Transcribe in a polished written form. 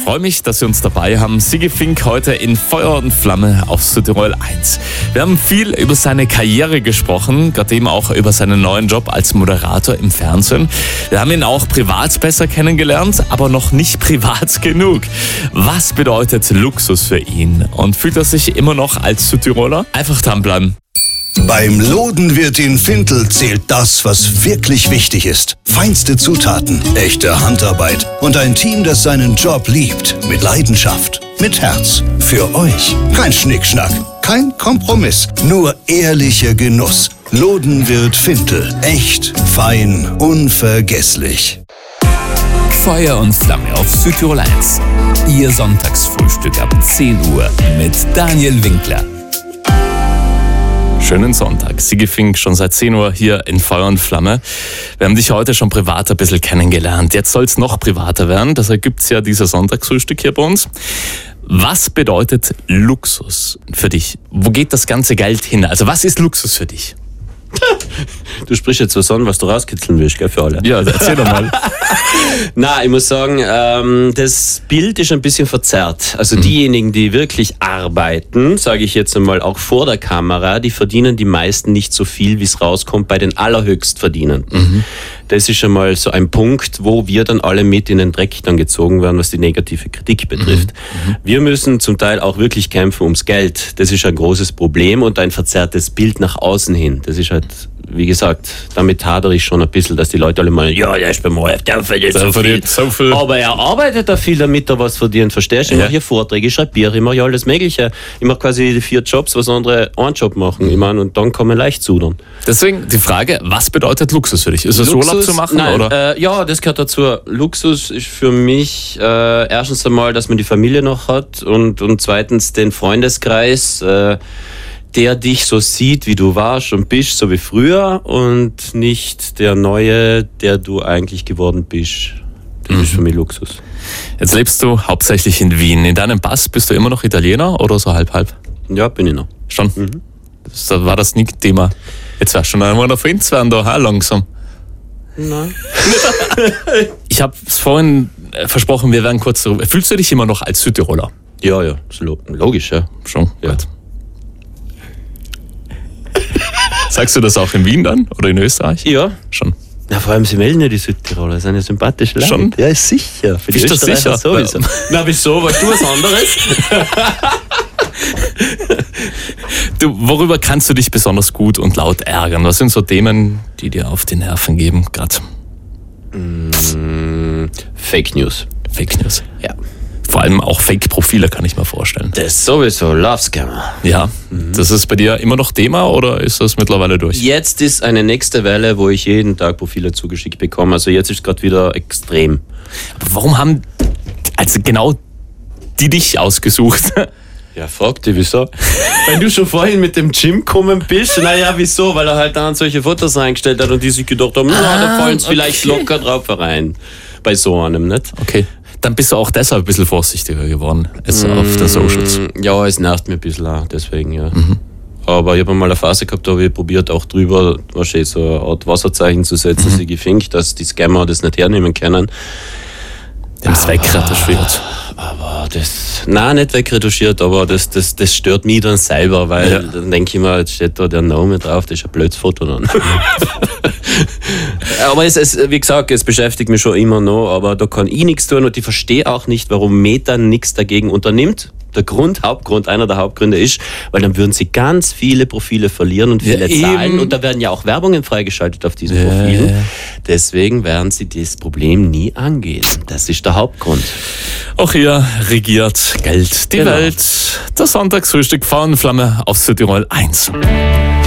freue mich, dass Sie uns dabei haben. Sigi Fink heute in Feuer und Flamme auf Südtirol 1. Wir haben viel über seine Karriere gesprochen, gerade eben auch über seinen neuen Job als Moderator im Fernsehen. Wir haben ihn auch privat besser kennengelernt, aber noch nicht privat genug. Was bedeutet Luxus für ihn? Und fühlt er sich immer noch als Südtiroler? Einfach dranbleiben. Beim Lodenwirt in Fintel zählt das, was wirklich wichtig ist. Feinste Zutaten, echte Handarbeit und ein Team, das seinen Job liebt. Mit Leidenschaft, mit Herz. Für euch. Kein Schnickschnack, kein Kompromiss, nur ehrlicher Genuss. Lodenwirt Fintel. Echt, fein, unvergesslich. Feuer und Flamme auf Südtirol 1. Ihr Sonntagsfrühstück ab 10 Uhr mit Daniel Winkler. Schönen Sonntag. Sigi Fink schon seit 10 Uhr hier in Feuer und Flamme. Wir haben dich heute schon privat ein bisschen kennengelernt. Jetzt soll es noch privater werden. Deshalb gibt es ja dieses Sonntagsfrühstück hier bei uns. Was bedeutet Luxus für dich? Wo geht das ganze Geld hin? Also was ist Luxus für dich? Du sprichst jetzt was an, was du rauskitzeln willst, gell, für alle. Ja, erzähl doch mal. Na, ich muss sagen, das Bild ist ein bisschen verzerrt. Also diejenigen, die wirklich arbeiten, sage ich jetzt einmal auch vor der Kamera, die verdienen die meisten nicht so viel, wie es rauskommt bei den Allerhöchstverdienenden. Das ist schon mal so ein Punkt, wo wir dann alle mit in den Dreck dann gezogen werden, was die negative Kritik betrifft. Wir müssen zum Teil auch wirklich kämpfen ums Geld. Das ist ein großes Problem und ein verzerrtes Bild nach außen hin. Das ist halt, wie gesagt, damit hadere ich schon ein bisschen, dass die Leute alle meinen, ja, der ist beim ORF, der verdient so viel. Aber er arbeitet da viel, damit er was verdient, verstehst du? Ich mache hier Vorträge, ich schreibe Bier, ich mache ja alles Mögliche. Ich mache quasi die 4 Jobs, was andere einen Job machen. Ich meine, und dann kann man leicht zudern. Deswegen die Frage, was bedeutet Luxus für dich? Ist es Urlaub zu machen? Nein, oder? Ja, das gehört dazu. Luxus ist für mich erstens einmal, dass man die Familie noch hat und zweitens den Freundeskreis, der dich so sieht, wie du warst und bist, so wie früher und nicht der Neue, der du eigentlich geworden bist. Das ist für mich Luxus. Jetzt lebst du hauptsächlich in Wien. In deinem Pass bist du immer noch Italiener oder so halb-halb? Ja, bin ich noch. Schon? War das nie Thema? Jetzt wärst du schon einmal auf Winz werden da, langsam. Nein. Ich habe es vorhin versprochen, wir werden kurz darüber. Fühlst du dich immer noch als Südtiroler? Ja, ist logisch, ja. Schon? Ja. Gut. Sagst du das auch in Wien dann oder in Österreich? Ja. Schon. Na, vor allem, sie melden ja die Südtiroler, das sind ja sympathische Leute. Schon? Ja, ist sicher. Für die Bist du sicher? sowieso. Na, wieso? Weißt du was anderes? Du, worüber kannst du dich besonders gut und laut ärgern? Was sind so Themen, die dir auf die Nerven geben gerade? Fake News. Fake News. Ja. Vor allem auch Fake-Profile, kann ich mir vorstellen. Das ist sowieso Love Scammer. Ja, das ist bei dir immer noch Thema oder ist das mittlerweile durch? Jetzt ist eine nächste Welle, wo ich jeden Tag Profile zugeschickt bekomme. Also jetzt ist es gerade wieder extrem. Aber warum haben also genau die dich ausgesucht? Ja, frag dich, wieso? Wenn du schon vorhin mit dem Gym gekommen bist, naja, wieso? Weil er halt dann solche Fotos reingestellt hat und die sich gedacht haben, da fallen es vielleicht locker drauf rein. Bei so einem, nicht? Okay. Dann bist du auch deshalb ein bisschen vorsichtiger geworden als auf der Socials. Ja, es nervt mir ein bisschen auch, deswegen, ja. Aber ich habe mal eine Phase gehabt, da habe ich probiert, auch drüber wahrscheinlich so eine Art Wasserzeichen zu setzen, Sigi Fink, dass die Scammer das nicht hernehmen können. Den ist wegretuschiert. Aber das, nein, nicht wegretuschiert, aber das stört mich dann selber, weil dann denke ich mir, jetzt steht da der Name drauf, das ist ein blödes Foto dann. Aber wie gesagt, es beschäftigt mich schon immer noch, aber da kann ich nichts tun und ich verstehe auch nicht, warum Meta nichts dagegen unternimmt. Der Hauptgrund, einer der Hauptgründe ist, weil dann würden sie ganz viele Profile verlieren und viele Zahlen und da werden ja auch Werbungen freigeschaltet auf diesen Profilen. Deswegen werden sie das Problem nie angehen. Das ist der Hauptgrund. Auch hier regiert Geld die Welt. Das Sonntagsfrühstück Feuer und Flamme auf Südtirol 1.